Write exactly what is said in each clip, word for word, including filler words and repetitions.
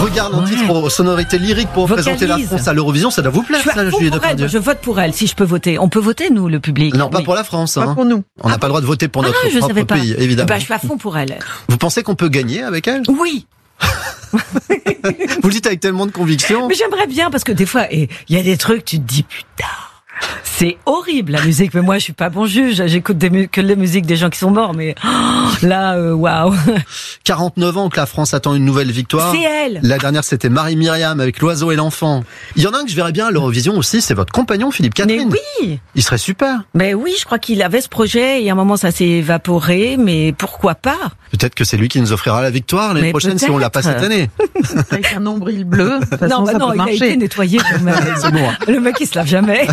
Regarde un Ouais. titre aux sonorités lyriques pour Vocalise. présenter la France à l'Eurovision, ça doit vous plaire, Je suis ça, à fond Juliette pour elle. Depardieu. Je vote pour elle, si je peux voter. On peut voter, nous, le public. Non, pas Oui. pour la France. Pas Hein. pour nous. On n'a pas le droit de voter pour Ah, notre je propre savais pas. pays, évidemment. Bah, je suis à fond pour elle. Vous pensez qu'on peut gagner avec elle? Oui. Vous le dites avec tellement de conviction. Mais j'aimerais bien, parce que des fois, il y a des trucs, tu te dis, putain, c'est horrible la musique. Mais moi, je suis pas bon juge. J'écoute des mu- que la musique des gens qui sont morts. Mais oh, là, euh, waouh. quarante-neuf ans que la France attend une nouvelle victoire. C'est elle. La dernière, c'était Marie-Myriam avec L'Oiseau et l'Enfant. Il y en a un que je verrais bien à l'Eurovision aussi, c'est votre compagnon Philippe Mais Catherine. oui. Il serait super. Mais oui, je crois qu'il avait ce projet et à un moment, ça s'est évaporé. Mais pourquoi pas? Peut-être que c'est lui qui nous offrira la victoire l'année Mais prochaine si on l'a pas peut-être. cette année. Avec un nombril bleu, de toute façon, Non, bah ça non, peut il a été marcher. nettoyé quand même. C'est bon. hein. Le mec, il se lave jamais.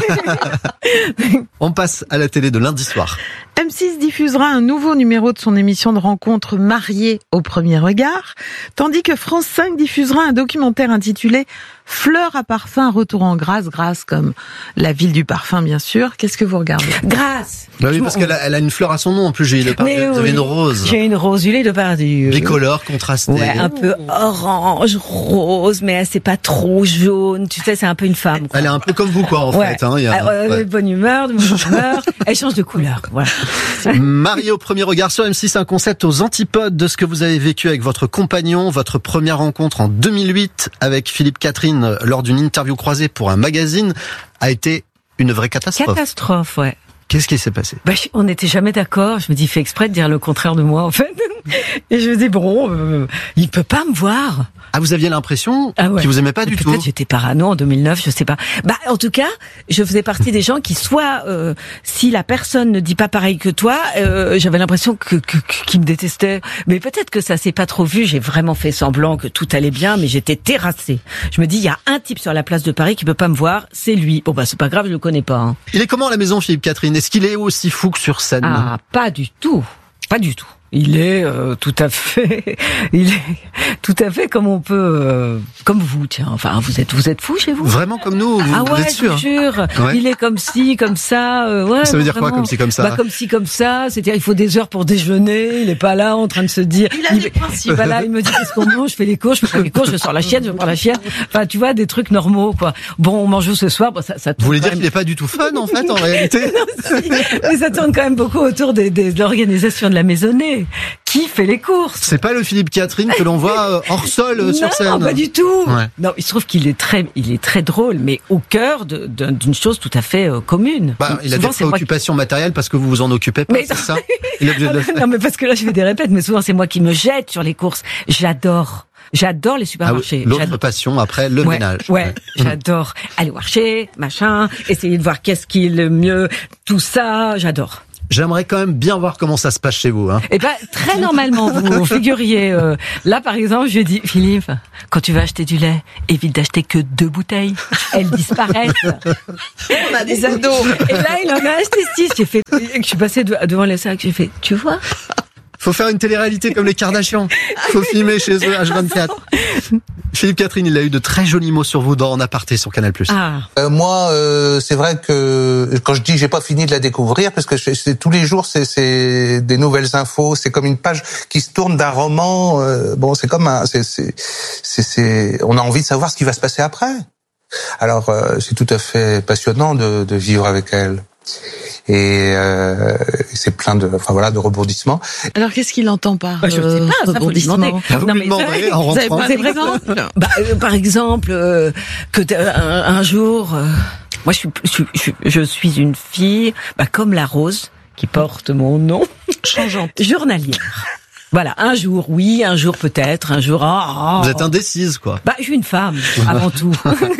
On passe à la télé de lundi soir. M six diffusera un nouveau numéro de son émission de rencontre Mariés au premier regard, tandis que France cinq diffusera un documentaire intitulé Fleurs à parfum, retour en grâce, grâce comme la ville du parfum bien sûr. Qu'est-ce que vous regardez? Grâce. Bah oui, Je parce m'en- qu'elle a, elle a une fleur à son nom en plus, Julie Depardieu. Mais Vous avez oui. une rose. J'ai une rose huilée de Depardieu. Bicolore, contrastée. Ouais, un peu orange, rose, mais c'est pas trop jaune. Tu sais, c'est un peu une femme. Quoi. Elle est un peu comme vous, quoi, en Ouais. fait. Hein, il y a- Ah, euh, ouais. de bonne humeur, de mauvaise humeur. Elle change de couleur. Voilà. Marié au premier regard sur M six, un concept aux antipodes de ce que vous avez vécu avec votre compagnon, votre première rencontre en deux mille huit avec Philippe Catherine lors d'une interview croisée pour un magazine a été une vraie catastrophe. Catastrophe, ouais. Qu'est-ce qui s'est passé? Bah, je- on n'était jamais d'accord. Je me dis, il fait exprès de dire le contraire de moi, en fait. Et je me dis, bon, euh, il peut pas me voir. Ah, vous aviez l'impression Ah ouais. qu'il vous aimait pas du tout? Peut-être j'étais parano en deux mille neuf, je sais pas. Bah, en tout cas, je faisais partie des gens qui, soit, euh, si la personne ne dit pas pareil que toi, euh, j'avais l'impression que, que, que- qu'il me détestait. Mais peut-être que ça s'est pas trop vu. J'ai vraiment fait semblant que tout allait bien, mais j'étais terrassée. Je me dis, il y a un type sur la place de Paris qui peut pas me voir, c'est lui. Bon, bah, c'est pas grave, je le connais pas. Hein. Il est comment à la maison, Philippe Catherine? Est-ce qu'il est aussi fou que sur scène? Ah, pas du tout. Pas du tout. Il est euh, tout à fait, il est tout à fait comme on peut, euh, comme vous, tiens. Enfin, vous êtes, vous êtes fou chez vous. Vraiment comme nous, vous, Ah vous ouais, êtes je sûr? vous jure. Ouais. Il est comme ci, comme ça. Euh, ouais, Ça veut dire quoi, vraiment. comme ci, comme ça? Bah, comme ci, comme ça. C'est-à-dire, il faut des heures pour déjeuner. Il est pas là en train de se dire. Il a des principes. Bah là, il me dit qu'est-ce qu'on mange. Je fais les courses, je fais pas les courses, je sors la chienne, je prends la chienne. Enfin, tu vois, des trucs normaux, quoi. Bon, on mange où ce soir? Bon, ça, ça Vous voulez tourne dire quand qu'il n'est pas du tout fun, en fait, en réalité? même- Mais ça tourne quand même beaucoup autour des, des, de l'organisation de la maisonnée. Qui fait les courses? C'est pas le Philippe Catherine que l'on voit euh, hors sol euh, sur scène. Non, pas du tout. Ouais. Non, il se trouve qu'il est très, il est très drôle, mais au cœur de- de- d'une chose tout à fait euh, commune. Bah, il a Souvent, des c'est moi qui- préoccupations matérielles parce que vous vous en occupez pas, Mais- c'est ça? Il est obligé de le faire. Non, mais parce que là, je fais des répètes, mais souvent, c'est moi qui me jette sur les courses. J'adore. J'adore les Ah oui, supermarchés. l'autre J'adore. passion après le Ouais, ménage. ouais, j'adore. Aller au marché, machin, essayer de voir qu'est-ce qui est le mieux, tout ça, j'adore. J'aimerais quand même bien voir comment ça se passe chez vous. Hein. Et ben très normalement, vous figuriez. Euh, là, par exemple, je lui ai dit, Philippe, quand tu vas acheter du lait, évite d'acheter que deux bouteilles. Elles disparaissent. On a des ados. Et là, il en a acheté six. J'ai fait, je suis passée de- devant les sacs. J'ai fait, tu vois. Faut faire une télé-réalité comme les Kardashians. Faut filmer chez eux H vingt-quatre. Philippe Catherine, il a eu de très jolis mots sur vous dans En aparté sur Canal plus. Ah. Euh, moi, euh, c'est vrai que quand je dis j'ai pas fini de la découvrir, parce que je- c'est tous les jours c'est, c'est des nouvelles infos, c'est comme une page qui se tourne d'un roman. Euh, bon, c'est comme un, c'est, c'est, c'est, c'est, on a envie de savoir ce qui va se passer après. Alors, euh, c'est tout à fait passionnant de, de vivre avec elle. Et euh, c'est plein de, enfin voilà, de rebondissements. Alors, qu'est-ce qu'il entend par Bah, je sais euh, pas, ça, faut lui rebondissement? demander. Vous Non, lui mais demanderez c'est- en Vous avez rentrant. pas C'est un vrai exemple? Bah, euh, par exemple, euh, que t- un, un jour, euh, moi, je suis, je, suis- je, suis- je suis une fille, bah, comme la rose qui porte mon nom, Changeante. journalière. Voilà, un jour, oui, un jour peut-être, un jour. Ah, ah, Vous êtes indécise, quoi. Bah, je suis une femme avant tout.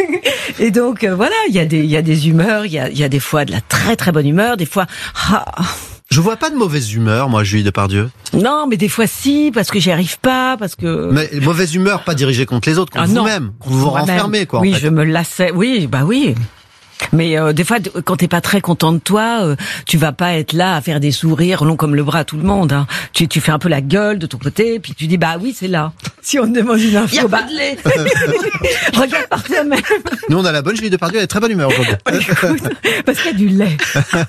Et donc euh, voilà, il y a des, il y a des humeurs, il y a, il y a des fois de la très très bonne humeur, des fois. Ah, Je vois pas de mauvaise humeur, moi, Julie Depardieu. non, mais des fois si, parce que j'y arrive pas, parce que. Mais mauvaise humeur, pas dirigée contre les autres, contre Ah non, vous-même. Vous vous Moi-même. renfermez, quoi. en Oui, fait. je me lassais. Oui, bah oui. Mais euh, des fois, quand t'es pas très content de toi, euh, tu vas pas être là à faire des sourires longs comme le bras à tout le monde. Hein. Tu, tu fais un peu la gueule de ton côté, puis tu dis bah oui, c'est là. Si on te demande une info, Il y a bah, pas de lait. regarde par toi-même. Nous, on a la bonne Julie Depardieu, elle est très bonne humeur aujourd'hui. Écoute, parce qu'il y a du lait.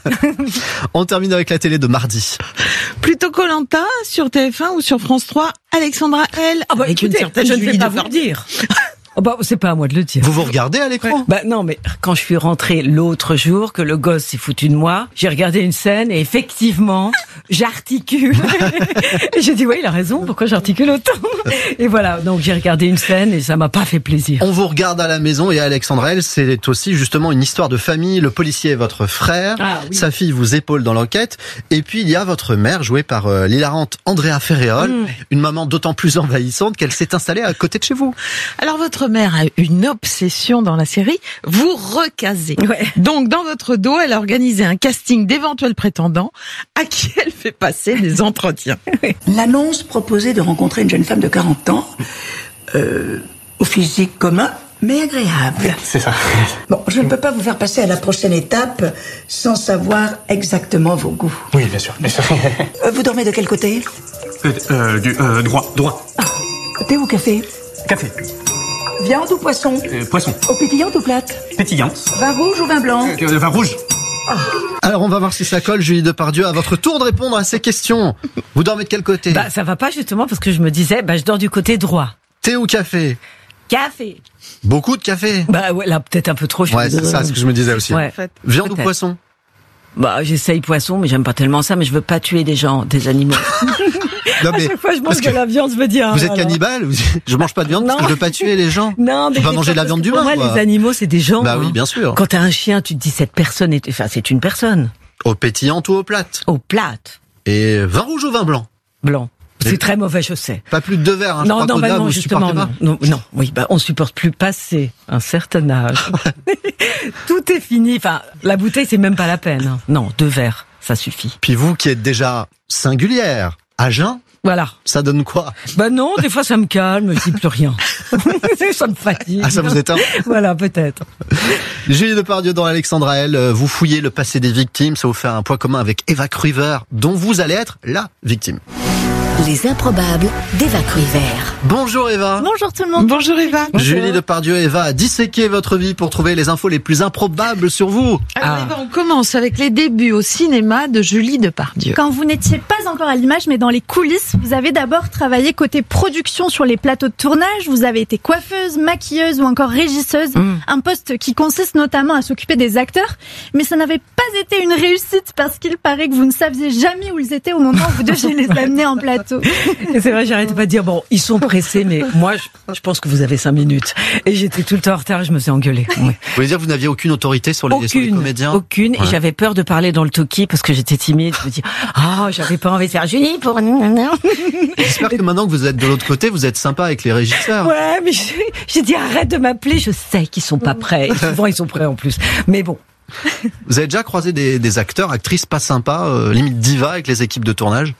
On termine avec la télé de mardi. Plutôt Koh-Lanta sur T F un ou sur France trois, Alexandra L. Ah bah avec une écoutez, certaine je ne Julie vais pas vous Depardieu. le dire. Oh bah, c'est pas à moi de le dire. Vous vous regardez à l'écran? Bah non, mais quand je suis rentrée l'autre jour, que le gosse s'est foutu de moi, j'ai regardé une scène et effectivement, j'articule. Et j'ai dit, ouais, il a raison, pourquoi j'articule autant? Et voilà, donc j'ai regardé une scène et ça m'a pas fait plaisir. On vous regarde à la maison et Alexandra L, c'est aussi justement une histoire de famille. Le policier est votre frère, Ah, oui. sa fille vous épaule dans l'enquête, et puis il y a votre mère, jouée par euh, l'hilarante Andrea Ferréol, Mm. une maman d'autant plus envahissante qu'elle s'est installée à côté de chez vous. Alors votre mère a une obsession dans la série, vous recasez. Ouais. Donc dans votre dos, elle a organisé un casting d'éventuels prétendants à qui elle fait passer des entretiens. L'annonce proposait de rencontrer une jeune femme de quarante ans, euh, au physique commun, mais agréable. C'est ça. Bon, je ne peux pas vous faire passer à la prochaine étape sans savoir exactement vos goûts. Oui, bien sûr, bien sûr. Euh, vous dormez de quel côté? Euh, euh, du, euh, droit, droit. Thé ou café? Café. Viande ou poisson? Euh, poisson. Eau pétillante ou plate? Pétillant. Vin rouge ou vin blanc? Euh, vin rouge. Alors on va voir si ça colle, Julie Depardieu, à votre tour de répondre à ces questions. Vous dormez de quel côté? Bah ça va pas justement parce que je me disais, bah je dors du côté droit. Thé ou café? Café. Beaucoup de café? Bah ouais, là peut-être un peu trop. je Ouais, suis c'est ça, ce que je me disais aussi. Ouais. Viande ou Peut-être. poisson? Bah j'essaye poisson, mais j'aime pas tellement ça, mais je veux pas tuer des gens, des animaux. Non, À mais chaque fois je parce mange que de la viande, je me dis. ah, vous êtes voilà. cannibale? Vous dites, je mange pas de viande parce que Non. je veux pas tuer les gens. Non, mais Tu vas j'ai manger de la peur viande parce que d'humain, Pour moi, quoi. les animaux, c'est des gens. Bah oui, hein. bien sûr. Quand t'as un chien, tu te dis cette personne est, enfin c'est une personne. Au pétillant ou au plate? Au plate, Et vin rouge ou vin blanc? blanc. Mais- C'est très mauvais, je sais. Pas plus de deux verres, hein. Je non, crois non, qu'au-delà, bah non, vous justement, supportez pas. non, non, non, oui, bah on supporte plus passer un certain âge. Tout est fini. Enfin, la bouteille, c'est même pas la peine. hein. Non, deux verres, ça suffit. Puis vous qui êtes déjà singulière, à jeun, Voilà. ça donne quoi? Bah non, des fois ça me calme, je dis plus rien. Ça me fatigue. Ah, ça vous éteint? Voilà, peut-être. Julie Depardieu dans Alexandra L, euh, vous fouillez le passé des victimes, ça vous fait un point commun avec Eva Cruiver, dont vous allez être la victime. Les improbables d'Eva Cruiver. Bonjour Eva. Bonjour tout le monde. Bonjour Eva. Julie Depardieu et Eva a disséqué votre vie pour trouver les infos les plus improbables sur vous. Alors Ah. Eva, on commence avec les débuts au cinéma de Julie Depardieu. Quand vous n'étiez pas encore à l'image, mais dans les coulisses, vous avez d'abord travaillé côté production sur les plateaux de tournage. Vous avez été coiffeuse, maquilleuse ou encore régisseuse. Mm. Un poste qui consiste notamment à s'occuper des acteurs. Mais ça n'avait pas été une réussite parce qu'il paraît que vous ne saviez jamais où ils étaient au moment où vous deviez les amener en plateau. Et c'est vrai, j'arrête pas de dire, bon, ils sont pressés, mais moi, je, je pense que vous avez cinq minutes. Et j'étais tout le temps en retard et je me suis engueulée. Ouais. Vous voulez dire que vous n'aviez aucune autorité sur les, sur les Aucune, comédiens? aucune. Ouais. Et j'avais peur de parler dans le talkie parce que j'étais timide. Je me dis, ah, oh, j'avais pas envie de faire Julie pour... J'espère que maintenant que vous êtes de l'autre côté, vous êtes sympa avec les régisseurs. Ouais, mais j'ai j'ai dit, arrête de m'appeler. Je sais qu'ils sont pas prêts. Et souvent, ils sont prêts en plus. Mais bon. Vous avez déjà croisé des, des acteurs, actrices pas sympas, euh, limite diva avec les équipes de tournage?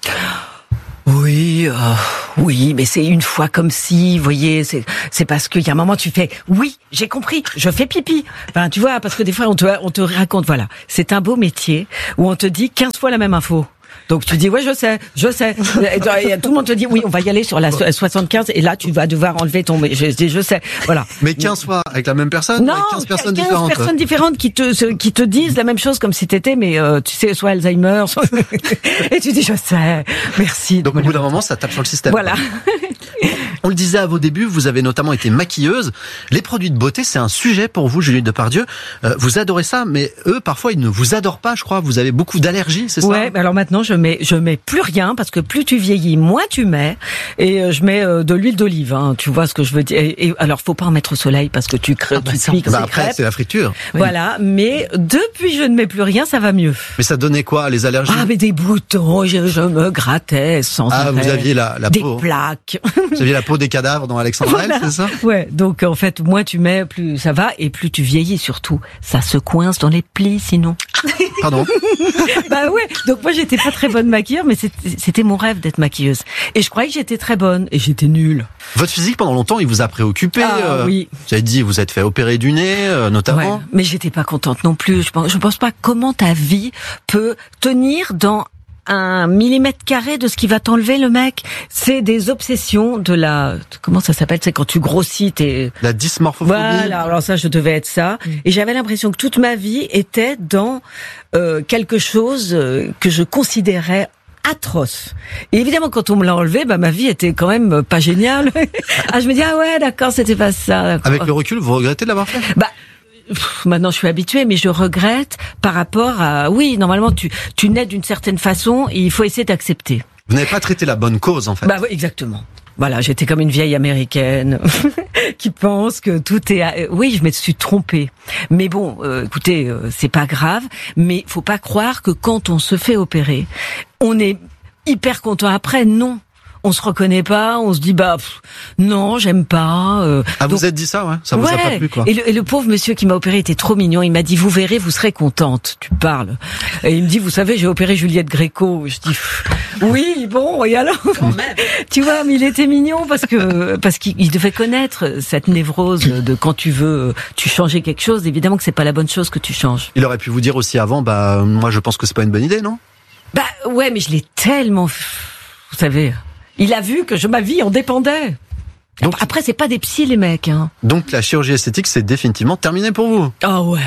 Oui, euh, oui, mais c'est une fois comme si, vous voyez, c'est c'est parce qu'il y a un moment tu fais, oui, j'ai compris, je fais pipi. Enfin, tu vois, parce que des fois on te on te raconte, voilà, c'est un beau métier où on te dit quinze fois la même info. Donc tu dis ouais je sais, je sais. Et tout le monde te dit oui on va y aller sur la so- soixante-quinze et là tu vas devoir enlever ton. Je dis je sais, voilà. Mais quinze fois avec la même personne? Non, Avec quinze personnes quinze différentes. personnes différentes qui te ce- qui te disent la même chose comme si t'étais mais euh, tu sais soit Alzheimer soit... et tu dis je sais, merci. Donc au bout d'un moment ça tape sur le système. Voilà. On le disait à vos débuts, vous avez notamment été maquilleuse. Les produits de beauté, c'est un sujet pour vous, Julie Depardieu. Euh, vous adorez ça, mais eux, parfois, ils ne vous adorent pas, je crois. Vous avez beaucoup d'allergies, c'est ça? Ouais, mais alors maintenant je mets je mets plus rien parce que plus tu vieillis, moins tu mets et euh, je mets euh, de l'huile d'olive. Hein, tu vois ce que je veux dire. Et, et alors faut pas en mettre au soleil parce que tu crées, tu cuis comme Bah des après, crêpes. c'est la friture. Voilà, mais depuis je ne mets plus rien, ça va mieux. Mais ça donnait quoi, les allergies? Ah mais des boutons, je, je me grattais sans Ah, arrêt. vous aviez la, la des peau. plaques. Vous aviez la peau des cadavres dans Alexandra L, Voilà. c'est ça? Ouais, donc en fait, moins tu mets, plus ça va, et plus tu vieillis surtout. Ça se coince dans les plis, sinon. Pardon? Bah ouais. Donc moi j'étais pas très très bonne maquilleur, mais c'était, c'était mon rêve d'être maquilleuse. Et je croyais que j'étais très bonne, et j'étais nulle. Votre physique, pendant longtemps, il vous a préoccupé. Ah, euh, oui. Vous avez dit, vous êtes fait opérer du nez, euh, notamment. Ouais, mais j'étais pas contente non plus. Je pense, je pense pas comment ta vie peut tenir dans un millimètre carré de ce qui va t'enlever le mec. C'est des obsessions de la, comment ça s'appelle, c'est quand tu grossis, t'es... La dysmorphophobie. Voilà, alors ça, je devais être ça. Et j'avais l'impression que toute ma vie était dans euh, quelque chose euh, que je considérais atroce. Et évidemment, quand on me l'a enlevé, bah, ma vie était quand même pas géniale. Ah, je me dis, ah ouais, d'accord, c'était pas ça. D'accord. Avec le recul, vous regrettez de l'avoir fait? Bah, pff, maintenant je suis habituée, mais je regrette par rapport à, oui, normalement tu, tu nais d'une certaine façon et il faut essayer d'accepter. Vous n'avez pas traité la bonne cause, en fait. Bah oui, exactement. Voilà, j'étais comme une vieille américaine qui pense que tout est... Oui, je me suis trompée. Mais bon, euh, écoutez, euh, c'est pas grave. Mais faut pas croire que quand on se fait opérer, on est hyper content après. Non. On se reconnaît pas, on se dit bah pff, non, j'aime pas. Euh, ah, vous donc, êtes dit ça, ouais. Ça vous ouais. a pas plu, quoi. Et le, et le pauvre monsieur qui m'a opéré était trop mignon. Il m'a dit vous verrez, vous serez contente. Tu parles. Et il me dit vous savez, j'ai opéré Juliette Gréco. Je dis pff, oui, bon, et alors quand même. Tu vois, mais il était mignon parce que parce qu'il devait connaître cette névrose de quand tu veux tu changer quelque chose. Évidemment que c'est pas la bonne chose que tu changes. Il aurait pu vous dire aussi avant, bah moi je pense que c'est pas une bonne idée, non? Bah ouais, mais je l'ai tellement, vous savez. Il a vu que je, ma vie en dépendait. Donc, après, c'est pas des psys, les mecs. Hein. Donc la chirurgie esthétique, c'est définitivement terminé pour vous. Ah ouais.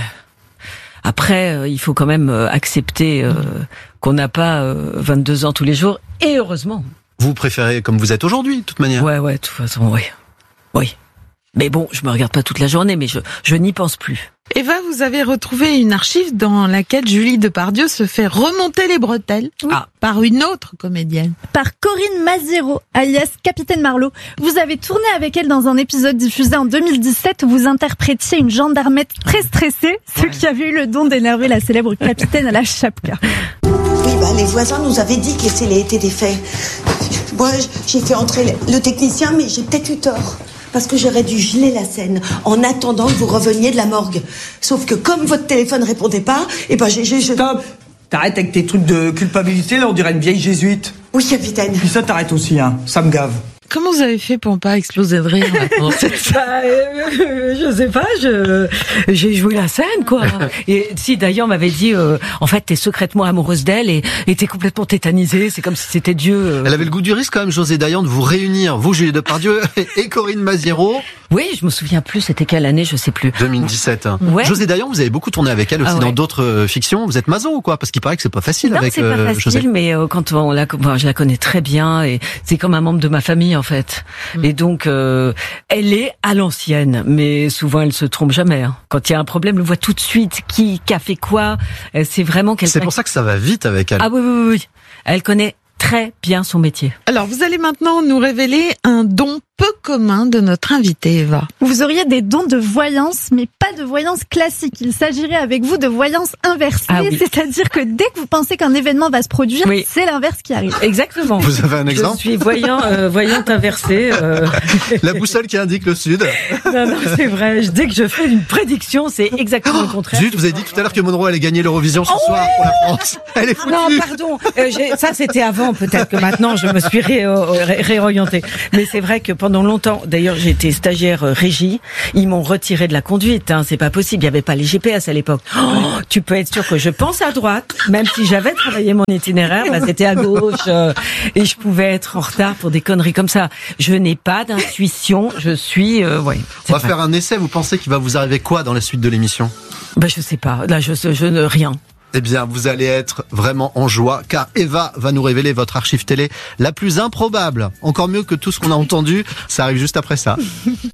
Après, euh, il faut quand même euh, accepter euh, qu'on n'a pas euh, vingt-deux ans tous les jours. Et heureusement. Vous préférez comme vous êtes aujourd'hui, de toute manière. Ouais, ouais, de toute façon, oui. Oui. Mais bon, je me regarde pas toute la journée, mais je, je n'y pense plus. Eva, vous avez retrouvé une archive dans laquelle Julie Depardieu se fait remonter les bretelles ah. par une autre comédienne. Par Corinne Maziero, alias Capitaine Marlowe. Vous avez tourné avec elle dans un épisode diffusé en deux mille dix-sept où vous interprétiez une gendarmette très stressée, ce qui avait eu le don d'énerver la célèbre capitaine à la chapka. Oui, bah, les voisins nous avaient dit que les scellés étaient défaits. Moi, j'ai fait entrer le technicien, mais j'ai peut-être eu tort. Parce que j'aurais dû geler la scène en attendant que vous reveniez de la morgue. Sauf que comme votre téléphone répondait pas, et ben j'ai... j'ai je... Stop. T'arrêtes avec tes trucs de culpabilité, là on dirait une vieille jésuite. Oui, capitaine. Puis ça t'arrête aussi, hein. Ça me gave. Comment vous avez fait pour pas exploser de rire maintenant? Bah, euh, je sais pas, je j'ai joué la scène quoi. Et si d'ailleurs m'avait dit, euh, en fait t'es secrètement amoureuse d'elle et, et t'es complètement tétanisée, c'est comme si c'était Dieu. Euh... Elle avait le goût du risque quand même, José Dayan, de vous réunir, vous Julie Depardieu et Corinne Maziero. Oui, je me souviens plus, c'était quelle année, je sais plus. deux mille dix-sept. Ouais. José Dayan, vous avez beaucoup tourné avec elle aussi ah ouais. dans d'autres euh, fictions. Vous êtes maso ou quoi? Parce qu'il paraît que c'est pas facile non, avec c'est pas euh, facile, José. Mais euh, quand on la, bon, je la connais très bien et c'est comme un membre de ma famille en fait. Mm. Et donc, euh, elle est à l'ancienne, mais souvent elle se trompe jamais. Hein. Quand il y a un problème, elle voit tout de suite qui, qui a fait quoi. C'est vraiment quelqu'un. C'est pour ça que ça va vite avec elle. Ah oui, oui, oui. Elle connaît très bien son métier. Alors, vous allez maintenant nous révéler un don peu commun de notre invitée, Eva. Vous auriez des dons de voyance, mais pas de voyance classique. Il s'agirait avec vous de voyance inversée, ah oui. C'est-à-dire que dès que vous pensez qu'un événement va se produire, oui. c'est l'inverse qui arrive. Exactement. Vous avez un exemple? Je suis voyant, euh, voyante inversée. Euh... La boussole qui indique le sud. Non, non, c'est vrai. Dès que je fais une prédiction, c'est exactement oh, le contraire. Zut, vous avez dit tout à l'heure que Monroe allait gagner l'Eurovision ce oh soir oui pour la France. Elle est foutue. Non, pardon. Euh, ça, c'était avant. Peut-être que maintenant, je me suis ré- ré- réorientée. Mais c'est vrai que pendant longtemps, d'ailleurs, j'étais stagiaire régie. Ils m'ont retiré de la conduite. Hein, c'est pas possible. Il y avait pas les G P S à l'époque. Oh, tu peux être sûr que je pense à droite, même si j'avais travaillé mon itinéraire, bah, c'était à gauche, euh, et je pouvais être en retard pour des conneries comme ça. Je n'ai pas d'intuition. Je suis, euh, ouais. On va vrai. faire un essai. Vous pensez qu'il va vous arriver quoi dans la suite de l'émission? Bah, je sais pas. Là, je, je ne rien. Eh bien, vous allez être vraiment en joie, car Eva va nous révéler votre archive télé la plus improbable. Encore mieux que tout ce qu'on a entendu. Ça arrive juste après ça.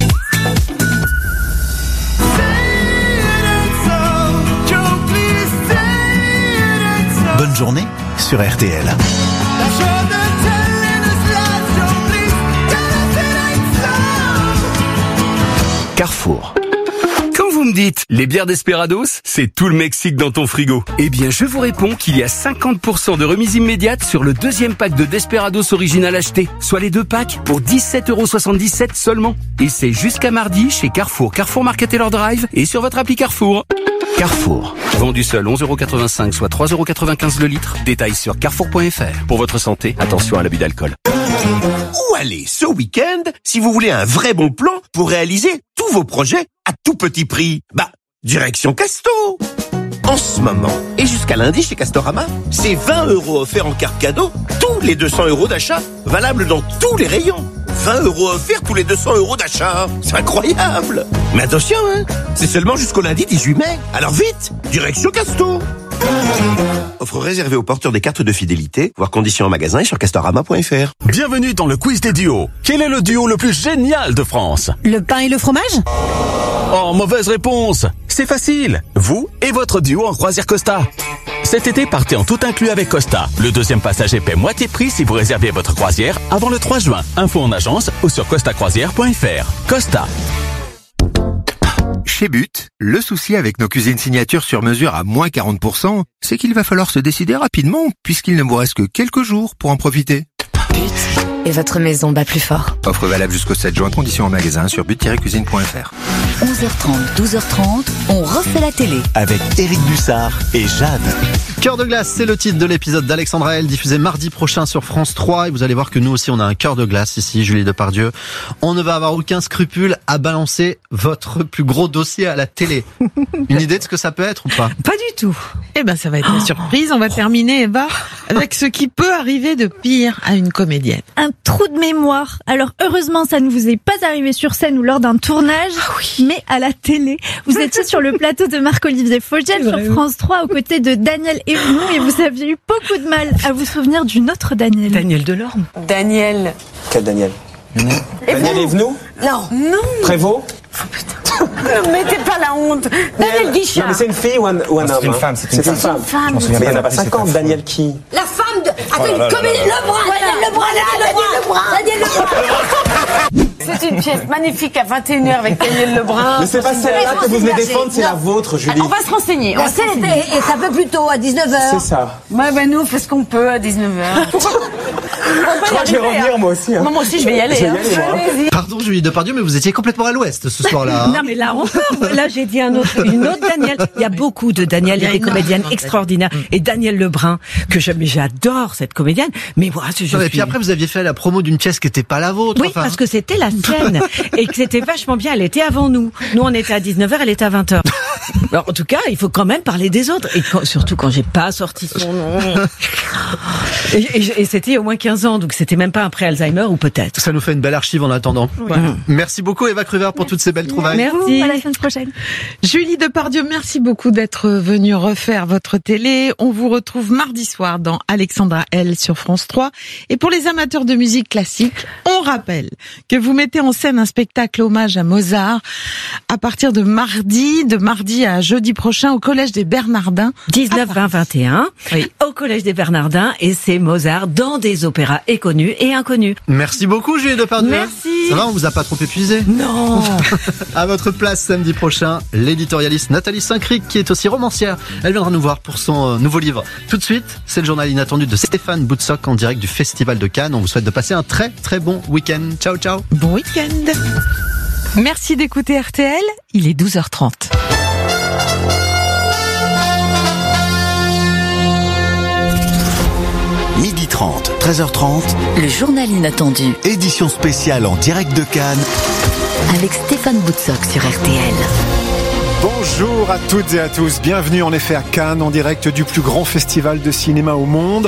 Bonne journée sur R T L. Carrefour. Quand vous me dites les bières Desperados, c'est tout le Mexique dans ton frigo. Eh bien, je vous réponds qu'il y a cinquante pour cent de remise immédiate sur le deuxième pack de Desperados original acheté, soit les deux packs pour dix-sept euros soixante-dix-sept seulement. Et c'est jusqu'à mardi chez Carrefour, Carrefour Market Taylor Drive et sur votre appli Carrefour. Carrefour. Vendu seul onze euros quatre-vingt-cinq, soit trois euros quatre-vingt-quinze le litre. Détails sur carrefour point f r. Pour votre santé, attention à l'abus d'alcool. Où aller ce week-end si vous voulez un vrai bon plan pour réaliser tous vos projets à tout petit prix? Bah, direction Casto. En ce moment, et jusqu'à lundi chez Castorama, c'est vingt euros offerts en carte cadeau tous les deux cents euros d'achat, valable dans tous les rayons. vingt euros offerts tous les deux cents euros d'achat. C'est incroyable. Mais attention, hein, c'est seulement jusqu'au lundi dix-huit mai. Alors vite, direction Casto. Offre réservée aux porteurs des cartes de fidélité, voir conditions en magasin et sur castorama point f r. Bienvenue dans le quiz des duos. Quel est le duo le plus génial de France? Le pain et le fromage? Oh, mauvaise réponse. C'est facile. Vous et votre duo en croisière Costa. Cet été, partez en tout inclus avec Costa. Le deuxième passager paie moitié prix si vous réservez votre croisière avant le trois juin. Info en agence ou sur costa croisière point f r. Costa. Chez But, le souci avec nos cuisines signatures sur mesure à moins quarante pour cent, c'est qu'il va falloir se décider rapidement puisqu'il ne vous reste que quelques jours pour en profiter. But et votre maison bat plus fort. Offre valable jusqu'au sept juin, conditions en magasin sur but tiret cuisine point f r. onze heures trente, douze heures trente, on refait la télé. Avec Éric Bussard et Jade. Cœur de glace, c'est le titre de l'épisode d'Alexandra L, diffusé mardi prochain sur France trois. Et vous allez voir que nous aussi, on a un cœur de glace ici, Julie Depardieu. On ne va avoir aucun scrupule à balancer votre plus gros dossier à la télé. Une idée de ce que ça peut être ou pas? Pas du tout. Eh ben, ça va être la surprise. On va terminer, Eva, avec ce qui peut arriver de pire à une comédienne. Un trou de mémoire. Alors, heureusement, ça ne vous est pas arrivé sur scène ou lors d'un tournage, mais à la télé. Vous étiez sur le plateau de Marc-Olivier Fogel sur France trois aux côtés de Daniel Evenou et vous aviez eu beaucoup de mal à vous souvenir d'une autre Daniel. Daniel Delorme. Daniel. Quel Daniel? Daniel Evenou? Non. Non. Prévost? Oh putain. Ne mettez pas la honte. Daniel Guichard. Non, mais c'est une fille ou un, ou un homme? C'est une femme. C'est une, une femme. femme. Mais il n'y en a pas cinquante. Daniel qui? La femme de... Attends, une comédie. Lebrun. Daniel Lebrun. Daniel Lebrun. Daniel Lebrun. C'est une pièce magnifique à vingt et une heures avec Daniel Lebrun. Mais c'est pas celle-là que vous venez défendre, c'est la vôtre, Julie. On va se renseigner. La scène est un peu plus tôt, à dix-neuf heures. C'est ça. Ouais, ben nous, on fait ce qu'on peut à dix-neuf heures. Je crois que je vais revenir, moi aussi. Hein. Moi aussi, je vais y aller. Je vais y hein. aller hein. Pardon, Julie Depardieu, mais vous étiez complètement à l'ouest ce soir-là. Non, mais là encore, là j'ai dit un autre, une autre Daniel. Il y a beaucoup de Daniel, il y a des comédiennes extraordinaires. Et Daniel Lebrun, que je, mais j'adore cette comédienne. Mais voilà, je, je non, suis... Et puis après, vous aviez fait la promo d'une pièce qui n'était pas la vôtre. Oui, enfin. parce que c'était la sienne. Et que c'était vachement bien. Elle était avant nous. Nous, on était à dix-neuf heures, elle était à vingt heures. Alors, en tout cas, il faut quand même parler des autres. Et quand, surtout quand j'ai pas sorti son nom. Et, et, et c'était au moins quinze ans, donc c'était même pas un pré-Alzheimer, ou peut-être. Ça nous fait une belle archive en attendant. Ouais. Merci beaucoup, Eva Cruvert, pour toutes ces belles trouvailles. Merci. À la semaine prochaine. Julie Depardieu, merci beaucoup d'être venue refaire votre télé. On vous retrouve mardi soir dans Alexandra L sur France trois. Et pour les amateurs de musique classique, on rappelle que vous mettez en scène un spectacle hommage à Mozart à partir de mardi, de mardi à jeudi prochain au Collège des Bernardins. dix-neuf, vingt, vingt et un. Oui. Au Collège des Bernardins. Et c'est Mozart dans des opéras et connus et inconnus. Merci beaucoup, Julie Depardieu. Merci. Ça va, on vous a pas trop épuisé? Non. À votre place, samedi prochain, l'éditorialiste Nathalie Saint-Cric, qui est aussi romancière. Elle viendra nous voir pour son euh, nouveau livre. Tout de suite, c'est le journal inattendu de Stéphane Boutsock en direct du Festival de Cannes. On vous souhaite de passer un très très bon week-end. Ciao, ciao. Bon week-end. Merci d'écouter R T L. Il est douze heures trente. midi trente, treize heures trente. Le journal inattendu. Édition spéciale en direct de Cannes. Avec Stéphane Boutsock sur R T L. Bonjour à toutes et à tous. Bienvenue en effet à Cannes, en direct du plus grand festival de cinéma au monde.